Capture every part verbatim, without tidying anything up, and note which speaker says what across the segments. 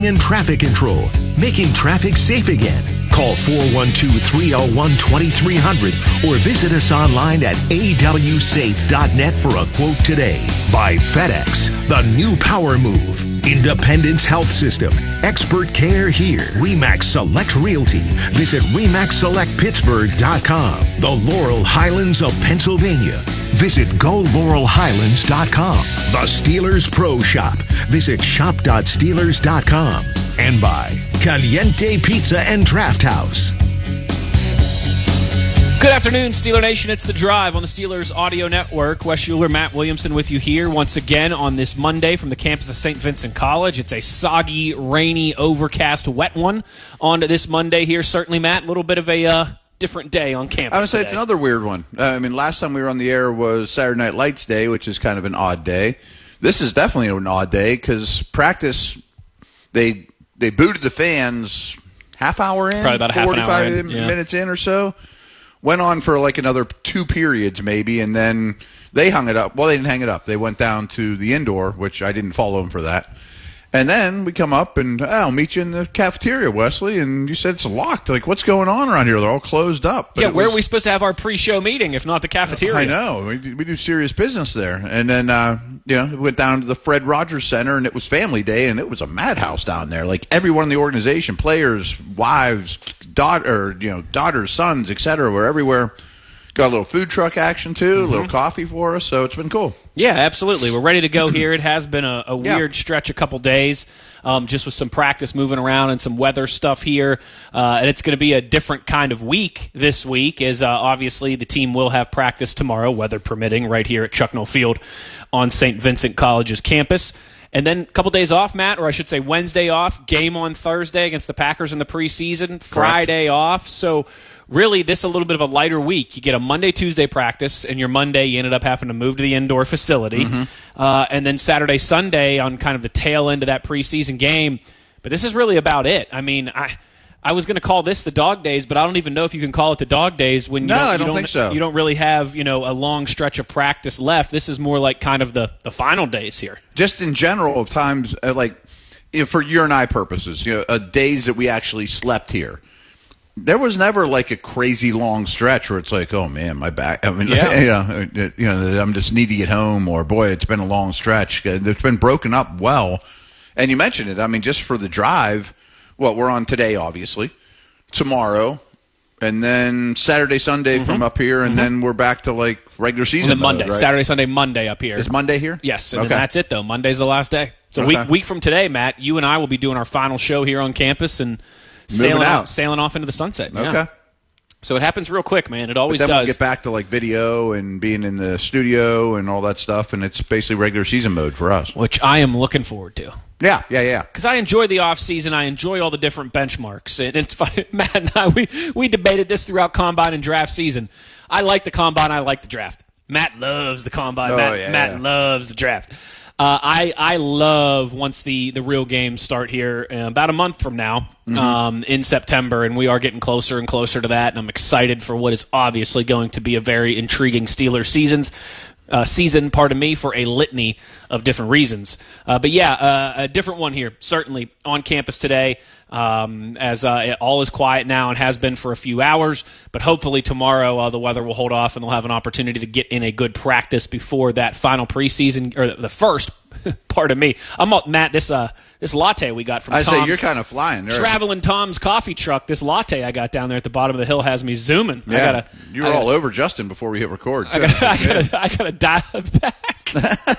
Speaker 1: and traffic control, making traffic safe again. Call four one two, three oh one, two three zero zero or visit us online at a w safe dot net for a quote today. By FedEx, the new power move. Independence Health System. Expert care here. RE/MAX Select Realty. Visit remax select pittsburgh dot com. The Laurel Highlands of Pennsylvania. Visit go laurel highlands dot com. The Steelers Pro Shop. Visit shop dot steelers dot com. And by Caliente Pizza and Draft House.
Speaker 2: Good afternoon, Steeler Nation. It's The Drive on the Steelers Audio Network. Wes Schuler, Matt Williamson with you here once again on this Monday from the campus of Saint Vincent College. It's a soggy, rainy, overcast, wet one on this Monday here. Certainly, Matt, a little bit of a uh, different day on campus
Speaker 3: I would say
Speaker 2: today.
Speaker 3: It's another weird one. Uh, I mean, last time we were on the air was Saturday Night Lights Day, which is kind of an odd day. This is definitely an odd day because practice, they they booted the fans half hour in,
Speaker 2: probably about a half an hour in, yeah.
Speaker 3: minutes in or so. Went on for like another two periods maybe, and then they hung it up. Well, they didn't hang it up. They went down to the indoor, which I didn't follow them for that. And then we come up and, oh, I'll meet you in the cafeteria, Wesley. And you said it's locked. Like, what's going on around here? They're all closed up. But
Speaker 2: yeah, where
Speaker 3: was,
Speaker 2: are we supposed to have our pre-show meeting if not the cafeteria?
Speaker 3: I know. We do, we do serious business there. And then, uh, you know, we went down to the Fred Rogers Center, and it was family day, and it was a madhouse down there. Like, everyone in the organization, players, wives, daughter, you know, daughters, sons, et cetera, were everywhere. Got a little food truck action, too, mm-hmm. a little coffee for us, so it's been cool.
Speaker 2: Yeah, absolutely. We're ready to go here. It has been a, a weird yeah. stretch a couple days, um, just with some practice moving around and some weather stuff here. Uh, and it's going to be a different kind of week this week, as uh, obviously the team will have practice tomorrow, weather permitting, right here at Chuck Noll Field on Saint Vincent College's campus. And then a couple days off, Matt, or I should say Wednesday off, game on Thursday against the Packers in the preseason, Friday Correct. off. So really, this is a little bit of a lighter week. You get a Monday, Tuesday practice, and your Monday you ended up having to move to the indoor facility. Mm-hmm. Uh, and then Saturday, Sunday on kind of the tail end of that preseason game. But this is really about it. I mean, I I was going to call this the dog days, but I don't even know if you can call it the dog days when you
Speaker 3: no,
Speaker 2: don't,
Speaker 3: I
Speaker 2: you
Speaker 3: don't,
Speaker 2: don't
Speaker 3: think so.
Speaker 2: You don't really have, you know, a long stretch of practice left. This is more like kind of the, the final days here.
Speaker 3: Just in general, of times, uh, like you know, for you and I purposes, you know, uh, days that we actually slept here. There was never like a crazy long stretch where it's like, oh man, my back. I mean,
Speaker 2: yeah.
Speaker 3: you know, you know, I'm just need to get home, or boy, it's been a long stretch. It's been broken up well, and you mentioned it. I mean, just for the drive. Well, we're on today, obviously. Tomorrow, and then Saturday, Sunday mm-hmm. from up here, and
Speaker 2: mm-hmm.
Speaker 3: then we're back to like regular season.
Speaker 2: And then Monday,
Speaker 3: mode, right?
Speaker 2: Saturday, Sunday, Monday up here.
Speaker 3: Is Monday here?
Speaker 2: Yes, and
Speaker 3: okay.
Speaker 2: then that's it though. Monday's the last day. So
Speaker 3: okay.
Speaker 2: week week from today, Matt, you and I will be doing our final show here on campus and sailing
Speaker 3: out.
Speaker 2: out, sailing off into the sunset.
Speaker 3: Okay.
Speaker 2: Yeah. So it happens real quick, man. It always
Speaker 3: but then
Speaker 2: does.
Speaker 3: We'll get back to like video and being in the studio and all that stuff, and it's basically regular season mode for us,
Speaker 2: which I am looking forward to.
Speaker 3: Yeah, yeah, yeah.
Speaker 2: Because I enjoy the off season. I enjoy all the different benchmarks. And it's fun. Matt and I, we, we debated this throughout combine and draft season. I like the combine. I like the draft. Matt loves the combine.
Speaker 3: Oh,
Speaker 2: Matt,
Speaker 3: yeah,
Speaker 2: Matt
Speaker 3: yeah.
Speaker 2: loves the draft. Uh, I I love once the, the real games start here uh, about a month from now mm-hmm. um, in September, and we are getting closer and closer to that, and I'm excited for what is obviously going to be a very intriguing Steelers seasons. Uh, season, pardon me, for a litany of different reasons. Uh, but yeah, uh, a different one here, certainly on campus today, um, as uh, all is quiet now and has been for a few hours. But hopefully tomorrow uh, the weather will hold off and they'll have an opportunity to get in a good practice before that final preseason, or the first, pardon me. I'm up, Matt, this uh, this latte we got from
Speaker 3: I
Speaker 2: Tom's.
Speaker 3: say you're kind of flying. There.
Speaker 2: Traveling Tom's coffee truck, this latte I got down there at the bottom of the hill has me zooming.
Speaker 3: Yeah,
Speaker 2: I gotta,
Speaker 3: you were
Speaker 2: I gotta,
Speaker 3: all over Justin before we hit record.
Speaker 2: I gotta, I gotta, I gotta dial it back.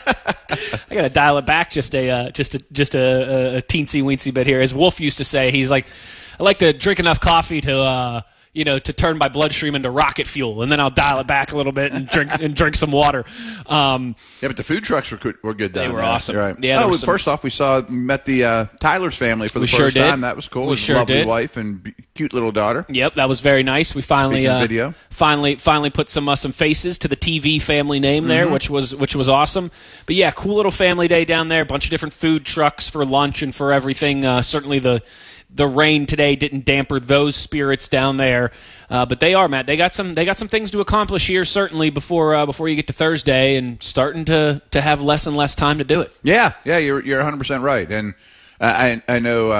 Speaker 2: I gotta dial it back just a uh, just a just a, a teensy weensy bit here. As Wolf used to say, he's like, I like to drink enough coffee to uh, you know to turn my bloodstream into rocket fuel, and then I'll dial it back a little bit and drink and drink some water. Um,
Speaker 3: yeah, but the food trucks were good, were good down
Speaker 2: They were
Speaker 3: there.
Speaker 2: awesome.
Speaker 3: Right.
Speaker 2: Yeah.
Speaker 3: Oh, well,
Speaker 2: some...
Speaker 3: first off, we saw met the uh, Tyler's family for the
Speaker 2: we
Speaker 3: first
Speaker 2: sure did.
Speaker 3: time. That was cool.
Speaker 2: We
Speaker 3: His
Speaker 2: sure
Speaker 3: lovely
Speaker 2: did.
Speaker 3: wife and b- cute little daughter.
Speaker 2: Yep, that was very nice. We finally uh,
Speaker 3: video.
Speaker 2: finally finally put some uh, some faces to the T V family name there,
Speaker 3: mm-hmm.
Speaker 2: which was which was awesome. But yeah, cool little family day down there. A bunch of different food trucks for lunch and for everything. Uh, certainly the the rain today didn't damper those spirits down there, uh, but they are, Matt. They got some they got some things to accomplish here certainly before uh, before you get to Thursday, and starting to to have less and less time to do it.
Speaker 3: Yeah, yeah, you're you're one hundred percent right. And I I know. Uh,